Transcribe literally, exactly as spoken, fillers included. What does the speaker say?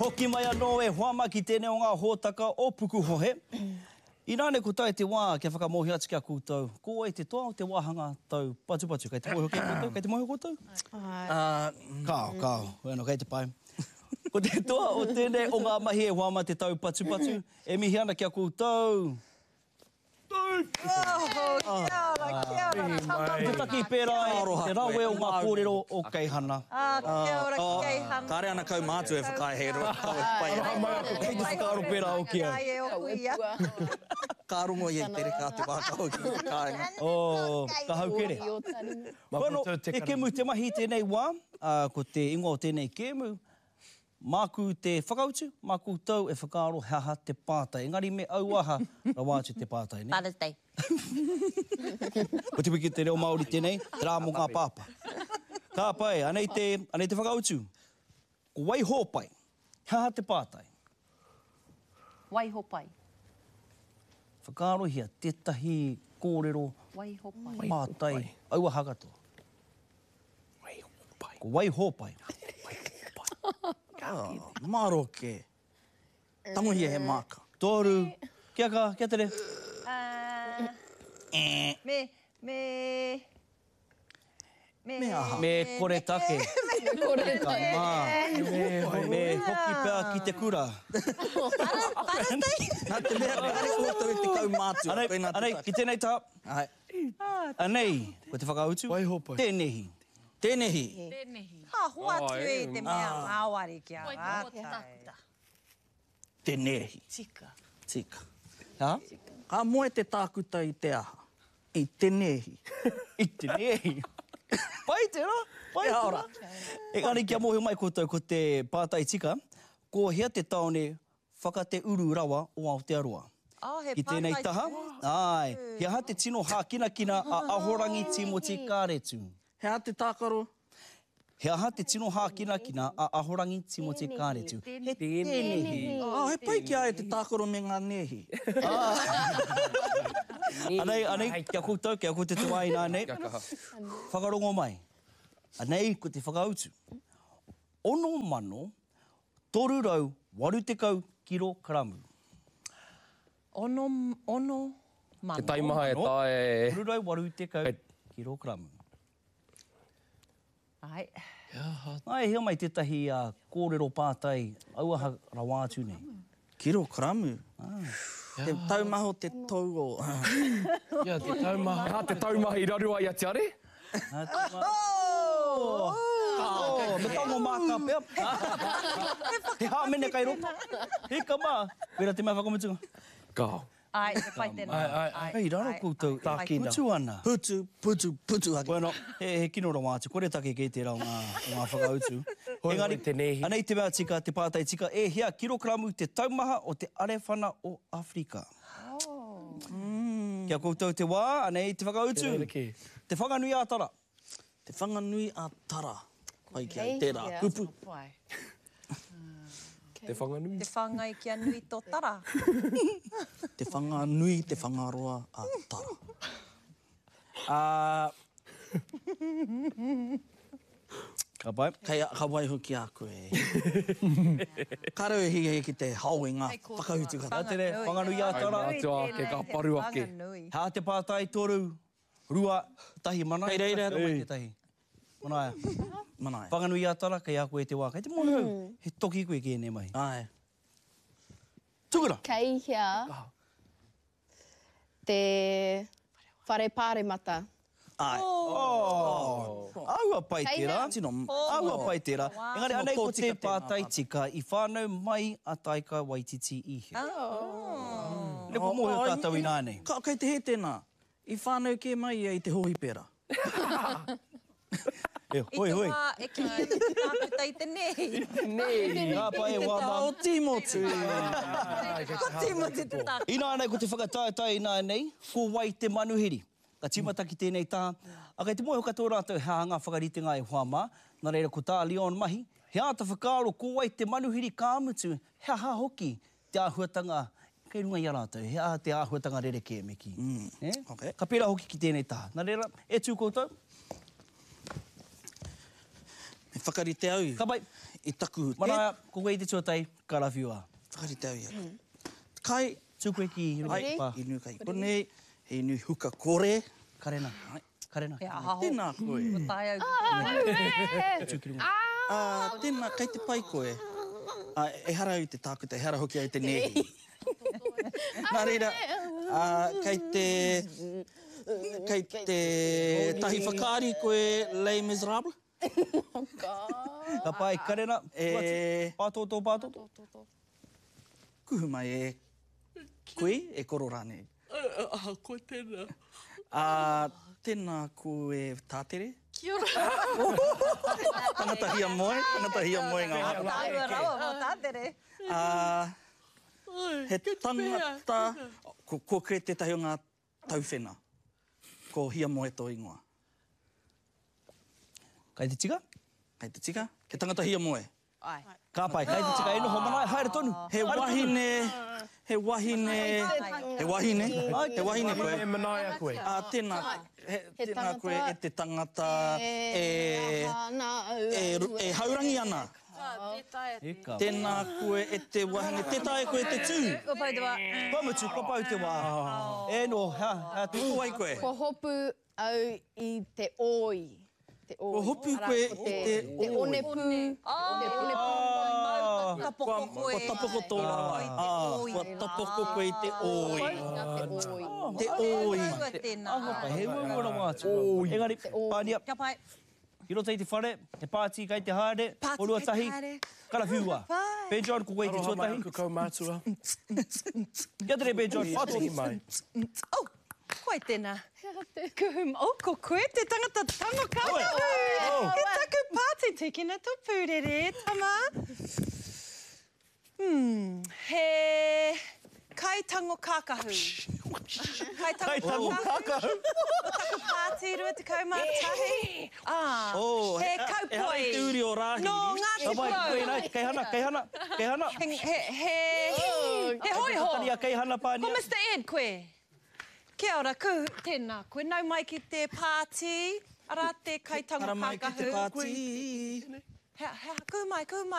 Hoki mai anō e hoama ki tēnei o ngā hōtaka o Pukuhohe. I nāne ko tai te wā kia whakamohi atu kia koutou. Ko ai te toa o te wāhanga tau patu patu. Kei te mohi o kia koutou? Kei te mohi o koutou? Uh, kao, kao. Bueno, kei te pai. Ko te toa o tēnei o ngā mahi e hoama te tau patu patu. E mihi ana kia koutou. Oh, kia ora, kia ora. Te taki pērā e te rawe o ngā kōrero o Keihana. Ah, kia ora ki Keihana. Kāre ana kau mātu e whakae roa. Aha mai ako kei te whakaaro pērā o kia. Ai e o kuia. Ka rongo i e tere kā te wākao ki kāinga. Oh, ka hau kere. Bueno, e kemu te mahi tēnei wā, uh, ko te ingoa o tēnei kemu. Māku te whakautu, māku tau e whakaaro haha te pātai. Engari me auaha ra wātu te pātai, ne? Father's Day. Ko te wiki te reo Māori tēnei, te rā mō ngā pāpa. Ka pai, anei te, anei te whakautu. Ko wai hōpai, haha te pātai. Wai hopai. Whakaaro hia, tētahi kōrero Wai hopai. pātai, auaha katoa. Wai hōpai. Ko wai hōpai. Oh, maroke. Tangohia he māka. Tōru, kia ka, kia tere? Uh, Eh. me, me... Me, Me aha. Me kore take. Me kore Ka mā. Me, me hoki pēr ki te kura. Father's Day? Nā te mea kare koutou e te kau mātu. Anei, Koe nā te anei, kau. ki tēnei tā. Ai. Anei, ko te whakautu. Wai hopai. Tēnehi. Tēnehi. Ha, hua atu e te mea ngāwari kia rātai. Tēnehi. Tika. Tika. Ha? Ka moe te tākuta i te aha. I tēnehi. I tēnehi. Pai tērā, pai Kia tērā. ora. Engari kia mohi mai koutou ko te pātai tika. Ko hea te taone whakate uru rawa o Aotearoa. Oh, he Ki tēnei pātai taha, tū. ai, he aha te tino hā kina kina a ahorangi Timoti Kāretu. Hea te tākaro. He aha te tino hā kina kina a ahorangi Timoti Kāretu. He tēnehi. Ah, he pai ki ai te tākaro me ngā nehi. Anei, anei, kia koutou, kia koutou te wai nā nei. Whakarongo mai. Anei, ko te whakautu. Ono mano, toru rau, waru te kau kiro karamu. Ono, ono, mano. Te taimaha e tae... Toru rau, waru te kau kiro karamu. Ai. Ai, hea mai tētahi uh, kōrero pātai, auaha rawātu nei. Kiro karamu. Te taumaho te tau o... Ia, te taumaha. Nā te taumaha i rarua i ati are? Nā te ma- Oh! Oh, me tango māka pēr. He hā mene kai ropa. He ka mā. Pera te mea whakamutunga. Kao. Ai, he pai tēnā. Ai, ai, Hei, raro koutou, tā putu ana. Putu, putu, putu ake. Bueno, he, he kino rawātu, kore take kei te rau ngā, ngā whakautu. Hoi, Engari, hoi, te nehi. anei te mea tika, te pātai tika, e hea kirokramu te taumaha o te arewhana o Afrika. Oh. Mm. Kia koutou te wā, anei te whakautu. Te rariki. Te whakanui a tara. Te whanganui a tara. Pai ki ai Kei tērā hea. kupu. Pai. Te whanganui. Te whangai kia nui tō tara. Te whanganui, te whangaroa a tara. Uh, ka pai. Kei a ka waiho ki a koe. Karau e higa ki te haui ngā whakahutu Nā kata. tere, whanganui a tara. Ai, atua, ke ka paru ake. Whanganui. Hā te pātai toru, rua, tahi mana. Kei reira. Ei. Te tahi. Manaia. Manae. Whanganui a tara, kei a koe te wā. Kei te mono hau. He toki koe kēne mai. Ai. Tukura. Kei hea te whare pāremata. Ai. Oh. Aua pai Kei tērā. hea. Tino. Aua pai tērā. Engari, Tino anei ko kōtika te tēnā pātai pātai. tika i whānau mai a taika Waititi i he. Oh. Ne ko mohe o kātau i nānei. Ka, kei te he tēnā. I whānau ke mai ai te hohi pera. E, I hoi, te hoi. wā, e ki ia te tākuta i te nehi. Ngā pai e wā O mā. Timoti. Ko Timoti te tākuta. I nānei ko te whakataetai i nānei, ko wai te manuhiri. Ka timata ki tēnei tā. A kei te moe hoka tō rātou hea ngā whakaritenga e Huama, nā reira ko tā Leon Mahi. He āta whakaaro, ko wai te manuhiri kāmutu, hea hā hoki te āhuatanga, kei runga i a rātou, hea te āhuatanga rereke e meki. Mm. Eh? Ok. Ka pera hoki ki tēnei tā. Nā reira, e tū koutou? Me whakarite au. Ka pai. I taku. Mana, ko koe i te tuatai, ka rawhiu a. Whakarite au ia. Kai, Tūkoe ki ai, pa. inu kai kone, he inu huka kore. Karena. Karena. He aho. Tēnā koe. Tai au. Ah, tēnā, kei te pai koe. Ah, e hara au te tākuta, e hara hoki au te nehi. Nā reira, ah, kei te... Kei te tahi whakaari koe Les Miserables. Ka pai, karena. E... Pātoto, pātoto. Kuhu mai e koe e koro rānei. Ah, ko tēnā. Ah, tēnā koe tātere. Kia ora. Tangata hia moe, tangata hia moe ngā hapa. Tāua rawa mō tātere. Ah, he tangata, ko, ko kre te tahi o ngā tauwhena, ko hia moe tō ingoa. Kai te tika? Kei te tika, ke tangata hia moe. Ai. Ka pai, kai te tika eno ho manai, haere tonu. He wahine, he wahine, he wahine, he wahine E koe. manaia koe. Ah, tēnā, he, He tēnā tangata, koe e te tangata e, hana, e, e haurangi ana. E ka. Tēnā koe e te wahine, te tae koe te tū. Ko pai te wā. Pamutu, ka pai te wā. E no, ha, ha, tu. Ko ai koe. Ko hopu au i te oi. Te oi. Ko hopu Ara, koe ko i te, te te oi. one pū. Te one pū. Ka poko Ko koe. tapoko tō rawai. Ah, ko tapoko koe i te oi. Ngā te oi. Te oi. Kua tēnā. Aho pai, he ura wā tū. Engari, pānia, Ka pai. ki rota i te whare, he pāti kai te haere, Pāti orua kai te tahi, haere. kara whiua. Pai. Ben John, ko koe i te Aroha mai tuatahi. aku kau mātua. Kia tere, Ben John, Te whātohi. mai. Oh, koe tēnā. Kuhum, oh, ko koe te tangata tango kākahu. He taku pāti tikina tō pūrere, tama. Hmm, he kai tango kākahu. Kai Kai tango kākahu. Taku pāti rua te kaumātahi. Ah, Oh, he e- e kaupoi. hai te uri o rāhi. No, ngā Ka te pai, koe pau. nai, kei hana, kei hana, kei hana. He, he, he, he hoiho. Tania, kei hana Ko pānia. Mister Ed, koe. Kia ora, ku, tēnā, koe nau mai ki te pāti, ara te kai tango Ara mai ki te kākahu. pāti. Hea, hea, ku mai, ku mai.